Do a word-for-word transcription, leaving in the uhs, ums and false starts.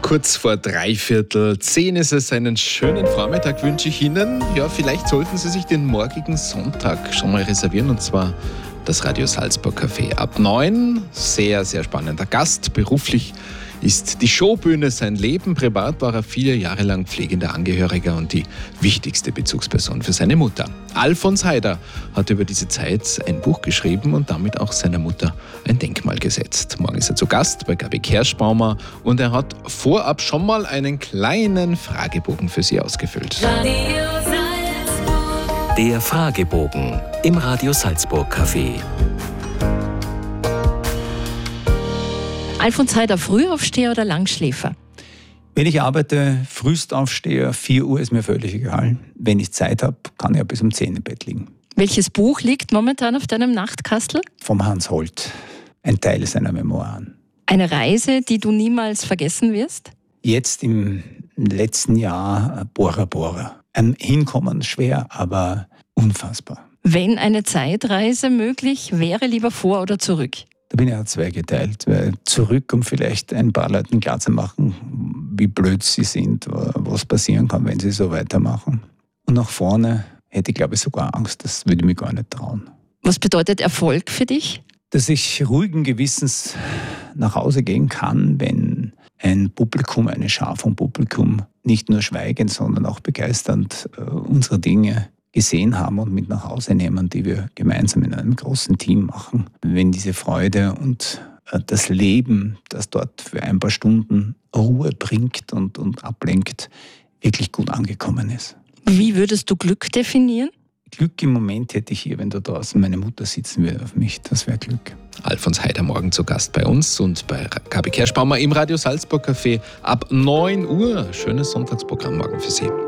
Kurz vor dreiviertel zehn ist es. Einen schönen Vormittag wünsche ich Ihnen. Ja, vielleicht sollten Sie sich den morgigen Sonntag schon mal reservieren, und zwar das Radio Salzburg Café ab neun. Sehr, sehr spannender Gast. Beruflich ist die Showbühne sein Leben. Privat war er vier Jahre lang pflegender Angehöriger und die wichtigste Bezugsperson für seine Mutter. Alfons Heider hat über diese Zeit ein Buch geschrieben und damit auch seiner Mutter ein Denkmal gesetzt. Morgen ist er zu Gast bei Gabi Kerschbaumer und er hat vorab schon mal einen kleinen Fragebogen für Sie ausgefüllt. Radio Salzburg. Der Fragebogen im Radio Salzburg Café. Alfons Heider, Frühaufsteher oder Langschläfer? Wenn ich arbeite, Frühaufsteher, vier Uhr ist mir völlig egal. Wenn ich Zeit habe, kann ich ja bis um zehn im Bett liegen. Welches Buch liegt momentan auf deinem Nachtkastel? Vom Hans Holt, ein Teil seiner Memoiren. Eine Reise, die du niemals vergessen wirst? Jetzt im letzten Jahr Bora Bora. Ein Hinkommen schwer, aber unfassbar. Wenn eine Zeitreise möglich wäre, lieber vor oder zurück? Da bin ich auch zweigeteilt, weil zurück, um vielleicht ein paar Leuten klarzumachen, wie blöd sie sind, was passieren kann, wenn sie so weitermachen. Und nach vorne hätte ich, glaube ich, sogar Angst, das würde ich mir gar nicht trauen. Was bedeutet Erfolg für dich? Dass ich ruhigen Gewissens nach Hause gehen kann, wenn ein Publikum, eine Schar vom Publikum nicht nur schweigend, sondern auch begeisternd äh, unsere Dinge gesehen haben und mit nach Hause nehmen, die wir gemeinsam in einem großen Team machen. Wenn diese Freude und das Leben, das dort für ein paar Stunden Ruhe bringt und, und ablenkt, wirklich gut angekommen ist. Wie würdest du Glück definieren? Glück im Moment hätte ich hier, wenn da draußen meine Mutter sitzen würde auf mich. Das wäre Glück. Alfons Heider morgen zu Gast bei uns und bei Gabi Kerschbaumer im Radio Salzburg Café ab neun Uhr. Schönes Sonntagsprogramm morgen für Sie.